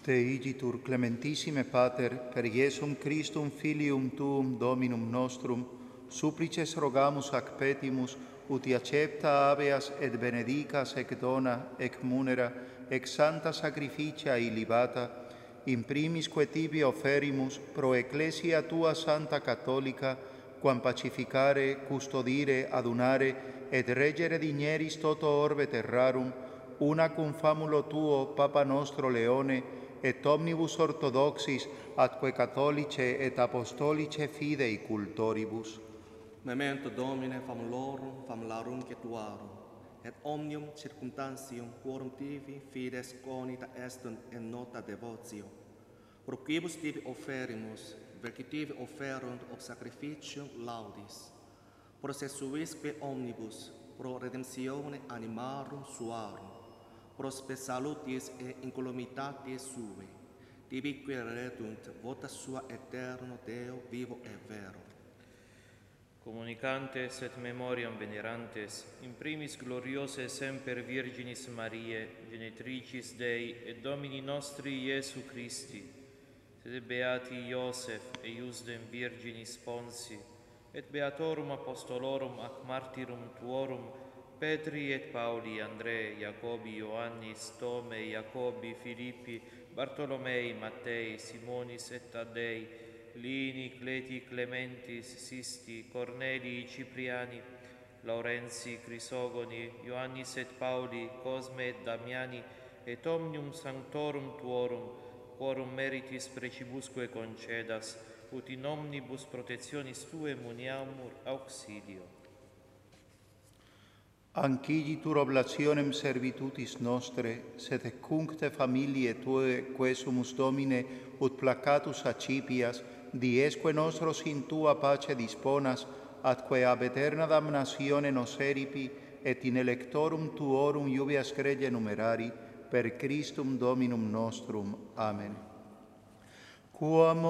Te igitur clementissime Pater, per Iesum Christum filium tuum Dominum nostrum, supplices rogamus ac petimus, uti accepta habeas et benedicas ec dona, ec munera, ec santa sacrificia illibata, in primisque tibi offerimus pro ecclesia tua santa catholica, quam pacificare, custodire, adunare, et regere digneris toto orbe terrarum, una cum famulo tuo, Papa nostro Leone, et omnibus orthodoxis atque catholice et apostolice fidei cultoribus. Memento Domine famularum cetuarum, et omnium circumstantium quorum tibi fides conita est in nota devotio. Pro quibus tibi offerimus, velci tibi offerunt ob sacrificium laudis, processuisque omnibus, pro redemptione animarum suarum, pro spe salutis et incolumitatis suae, tibique redunt vota sua eterno Deo vivo e vero. Communicantes et memoriam venerantes, in primis gloriose semper Virginis Mariae, genitricis Dei et Domini nostri Iesu Christi, sed beati Iosef e Iusdem Virginis Ponsi, et beatorum apostolorum ac martyrum tuorum, Petri et Pauli, Andrei, Jacobi, Ioannis, Tome, Jacobi, Filippi, Bartolomei, Mattei, Simonis et Taddei, Lini, Cleti, Clementis, Sisti, Cornelii, Cipriani, Laurenzi, Crisogoni, Ioannis et Pauli, Cosme et Damiani, et omnium sanctorum tuorum, quorum meritis precibusque concedas, ut in omnibus protectionis Tue muniamur auxilio. Anciditur oblationem servitutis nostre, sed cuncte familiae Tue, quesumus Domine, ut placatus accipias, diesque nostros in Tua pace disponas, atque ab eterna damnatione nos eripi, et in electorum Tuorum iubias gregge numerari, per Christum Dominum nostrum. Amen. Quam